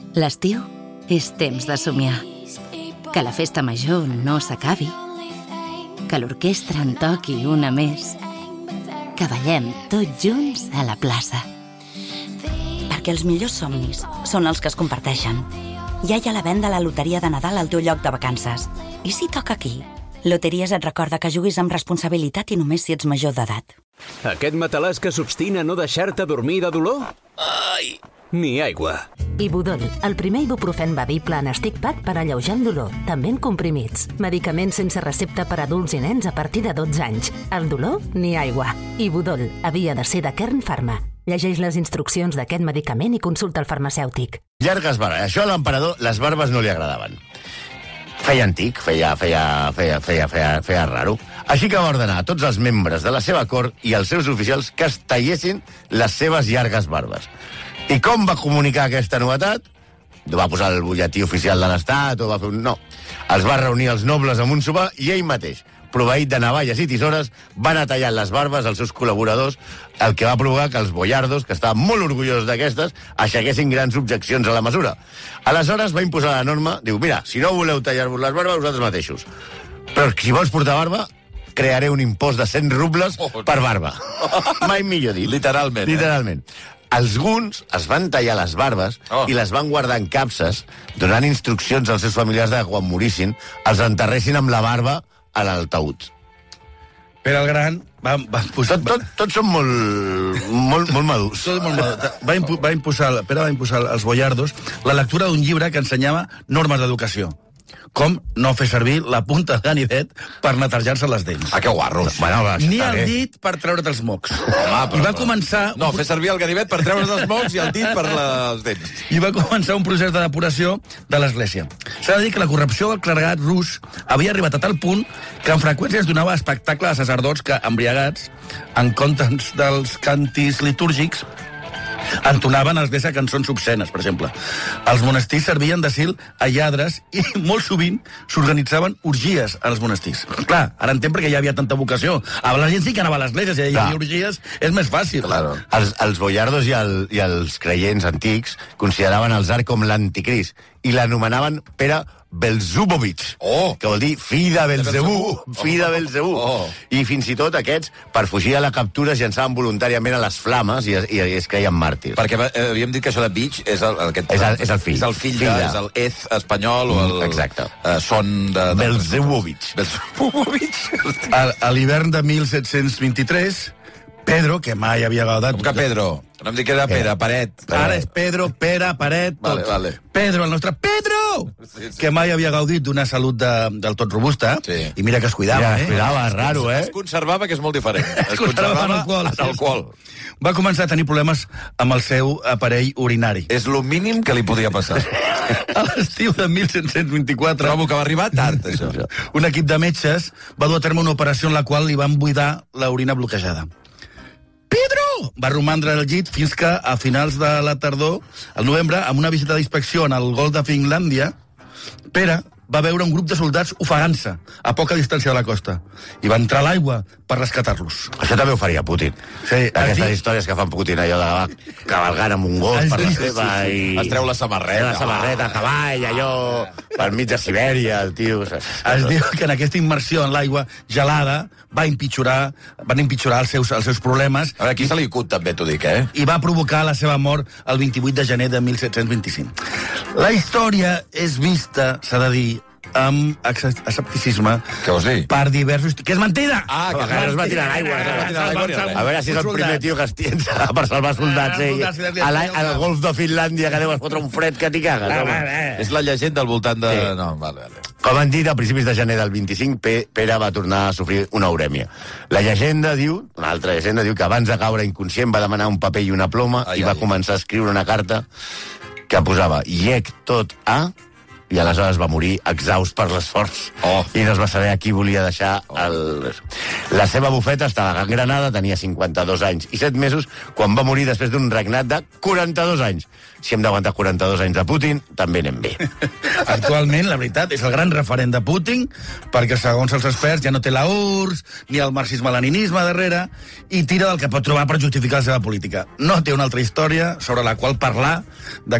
L'estiu és temps de somiar. Que la festa major no s'acabi. Que l'orquestra en toqui una més. Que ballem tots junts a la plaça. Perquè els millors somnis són els que es comparteixen. Ja hi ha la venda a la loteria de Nadal al teu lloc de vacances. I si toca aquí? Loteries et recorda que juguis amb responsabilitat i només si ets major d'edat. Aquest matalàs que s'obstina a no deixar-te dormir de dolor? Ai! Ni aigua. Ibudol, el primer ibuprofen bevible en stick pack per alleujar el dolor, també en comprimits. Medicaments sense recepta per adults i nens a partir de 12 anys. El dolor, ni aigua. Ibudol, havia de ser de Kern Pharma. Llegeix les instruccions d'aquest medicament i consulta el farmacèutic. Llargues barbes. Això a l'emperador, les barbes no li agradaven. Feia antic, feia raro. Així que va ordenar a tots els membres de la seva cort i els seus oficials que es tallessin les seves llargues barbes. I com va comunicar aquesta novetat? No va posar el butlletí oficial de l'Estat o va fer un... No. Els va reunir els nobles amb un sopar i ell mateix, proveït de navalles i tisores, va anar tallant les barbes als seus col·laboradors, el que va provocar que els boiardos, que estaven molt orgullosos d'aquestes, aixequessin grans objeccions a la mesura. Aleshores va imposar la norma, diu, mira, si no voleu tallar-vos les barbes, vosaltres mateixos. Però si vols portar barba, crearé un impost de 100 rubles per barba. Mai millor dit. Literalment. Literalment. Alguns es van tallar les barbes i les van guardar en capses, donant instruccions als seus familiars de que quan morissin els enterressin amb la barba a l'altaüt. Pere el Gran va posar... Tots són molt madurs. Pere va imposar als boiardos la lectura d'un llibre que ensenyava normes d'educació. Com no fer servir la punta de ganivet per netejar-se les dents. Que guarros. Ni el dit per treure't els mocs. I va començar... No, fer servir el ganivet per treure's els mocs i el dit per els dents. I va començar un procés de depuració de l'Església. S'ha de dir que la corrupció del clergat rus havia arribat a tal punt que en freqüència es donava espectacle a sacerdots que, embriagats, en comptes dels cantis litúrgics, entonaven a l'església cançons obscenes, per exemple. Els monestirs servien d'asil a lladres i molt sovint s'organitzaven orgies als monestirs. Clar, ara entenc perquè hi havia tanta vocació. A la gent sí que anava a l'església, si hi havia orgies és més fàcil. Claro. Els boiardos i els creients antics consideraven el tsar com l'anticrist i l'anomenaven Pere Belzebúvich, que vol dir fill de Belzebú. I fins i tot aquests, per fugir a la captura, es llançaven voluntàriament a les flames i es creien màrtirs. Perquè havíem dit que això de Beach és el fill. És el fill de... És el Ez espanyol o el... Exacte. Son de... Belzebúvich. A l'hivern de 1723, Pedro, que mai havia gaudat... Com que Pedro? No em dic que era Pere, Paret. Ara és Pedro, Pere, Paret, tot. Vale. Pedro, el nostre Pedro! Sí. Que mai havia gaudit d'una salut del tot robusta. Sí. I mira que es cuidava, Es cuidava, raro, Es conservava, que és molt diferent. Es conservava en alcohol. Va començar a tenir problemes amb el seu aparell urinari. És lo mínim que li podia passar. A l'estiu de 1724... Trobo que va arribar tard, això. Un equip de metges va dur a terme una operació en la qual li van buidar l'orina bloquejada. Pedro! Va romandre al llit fins que, a finals de la tardor, al novembre, amb una visita d'inspecció en el golf de Finlàndia, Pere va veure un grup de soldats ofegant-se a poca distància de la costa i va entrar a l'aigua per rescatar-los. Això també ho faria Putin. Sí, aquestes històries que fan Putin, allò de cavalgant amb un gos per la seva i... Es treu la samarreta. La samarreta a cavall, allò per mig de Sibèria, el tio... Es diu que en aquesta immersió en l'aigua gelada van empitjorar els seus problemes. A veure, aquí se li acut també, t'ho dic, I va provocar la seva mort el 28 de gener de 1725. La història és vista, s'ha de dir, amb escepticisme. Què vols dir? Per diversos... Que és mentida! Que es va tirar a l'aigua. A veure si és el primer tio que es tiensa per salvar soldats al golf de Finlàndia, que deus fotre un fred que t'hi cagues. És la llegenda al voltant de... No, vale. Com han dit, a principis de gener del 25, Pere va tornar a sofrir una urèmia. La llegenda diu, una altra llegenda, diu que abans de caure inconscient va demanar un paper i una ploma i va començar a escriure una carta que posava llec tot a... i aleshores va morir exhaust per l'esforç i no es va saber a qui volia deixar La seva bufeta estava gangrenada, tenia 52 anys i 7 mesos quan va morir després d'un regnat de 42 anys. Si hem d'aguantar 42 anys de Putin, també anem bé. Actualment, la veritat, és el gran referent de Putin, perquè segons els experts ja no té la URSS ni el marxisme-leninisme darrere i tira del que pot trobar per justificar la seva política. No té una altra història sobre la qual parlar de